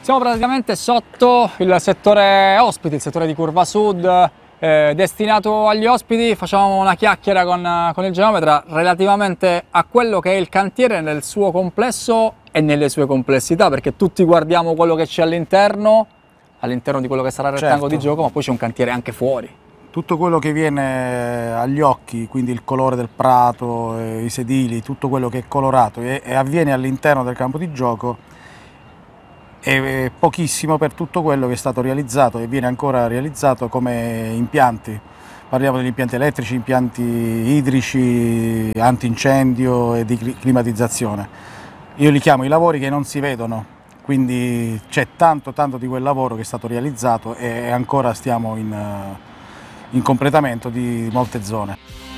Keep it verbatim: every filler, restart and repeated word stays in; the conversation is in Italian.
Siamo praticamente sotto il settore ospiti, il settore di Curva Sud, eh, destinato agli ospiti. Facciamo una chiacchiera con, con il geometra relativamente a quello che è il cantiere nel suo complesso e nelle sue complessità, perché tutti guardiamo quello che c'è all'interno, all'interno di quello che sarà il rettangolo Certo. di gioco, ma poi c'è un cantiere anche fuori. Tutto quello che viene agli occhi, quindi il colore del prato, eh, i sedili, tutto quello che è colorato e, e avviene all'interno del campo di gioco, è pochissimo per tutto quello che è stato realizzato e viene ancora realizzato come impianti. Parliamo degli impianti elettrici, impianti idrici, antincendio e di climatizzazione. Io li chiamo i lavori che non si vedono, quindi c'è tanto tanto di quel lavoro che è stato realizzato e ancora stiamo in, in completamento di molte zone.